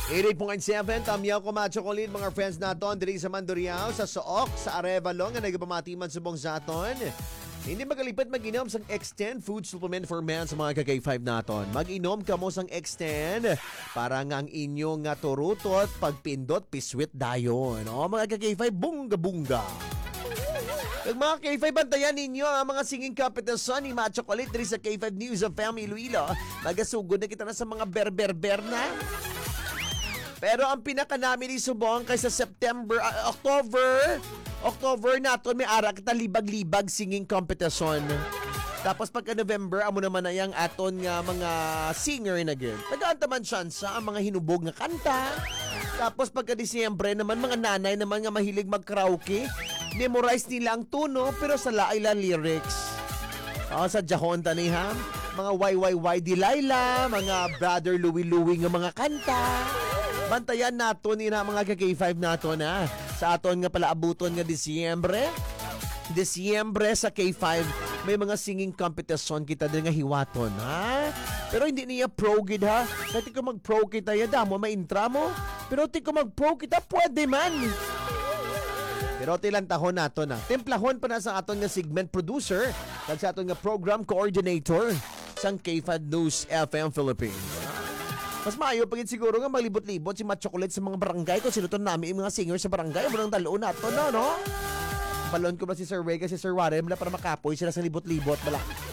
88.7 Tamyaw Kumacho Kulit mga friends naton diri sa Mandurriao sa Sook sa Arevalo nga nagapamati man subong zaton. Hindi magalipat mag-inom sang X10 food supplement for men sa mga kagay 5 naton. Mag-inom ka mo sang X10 para nga ang inyong nga turutot pagpindot piswit dayon. O mga kagay 5 bunga-bunga. Ang mga K5 bantayan ninyo ang mga singing competition ni Macho Kulit diri sa K5 News of Family Iloilo. Magasugod na kita na sa mga berber-ber na. Pero ang pinaka namin ni subong kaysa October naton may ara kita libag-libag singing competition. Tapos pagka November amo naman na yang aton nga mga singer na gyud. Tagaan man chance ang mga hinubog nga kanta. Tapos pagka Disyembre naman mga nanay naman nga mahilig mag-karaoke. Memorize nila ang tuno pero sa laila lyrics. Sa Jahon tani ha. Mga YYY Delilah, mga Brother Louie Louie nga mga kanta. Bantayan nato ni na mga K5 nato na. Sa aton nga pala abuton nga Disyembre sa K5 may mga singing competition kita din nga hiwaton ha. Pero hindi niya pro gid ha. Kasi kung mag-pro kita ya damo ma-intra mo. Pero kung mag-pro kita pwede man. Pero tilang tahon nato na. Templahon pa na sa aton nga segment producer kag sa aton nga program coordinator sang K5 News FM Philippines. Mas maayo pagit siguro nga maglibot-libot si Macho Kulit sa mga barangay kung sino to namin yung mga singer sa barangay. Munang taloon nato no? Balon ko ba si Sir Ray kasi si Sir Warren para makapoy sila sa libot-libot. Bala.